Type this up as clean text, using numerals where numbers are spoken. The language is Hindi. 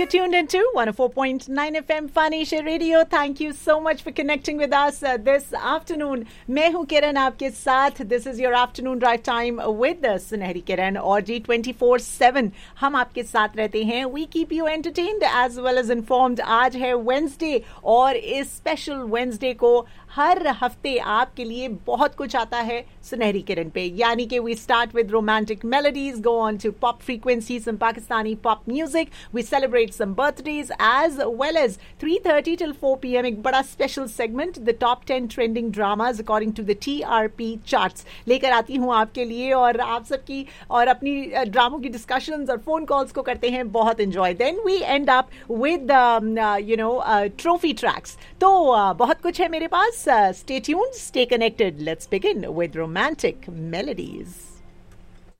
You're tuned into 104.9 FM Fanisha Radio. Thank you so much for connecting with us this afternoon. मैं हूँ किरण आपके साथ. This is your afternoon drive time with सुनहरी किरण और G24/7 हम आपके साथ रहते हैं. We keep you entertained as well as informed. आज है Wednesday और इस स्पेशल Wednesday को हर हफ्ते आपके लिए बहुत कुछ आता है सुनहरी किरण पे. यानी कि we start with romantic melodies, go on to pop frequencies, some Pakistani pop music. We celebrate some birthdays as well as 3:30 till 4 p.m. एक बड़ा special segment, the top 10 trending dramas according to the TRP charts लेकर आती हूँ आपके लिए और आप सबकी और अपनी ड्रामों की discussions और phone calls को करते हैं बहुत enjoy. Then we end up with trophy tracks. तो बहुत कुछ है मेरे पास. Stay tuned, stay connected. Let's begin with romantic melodies.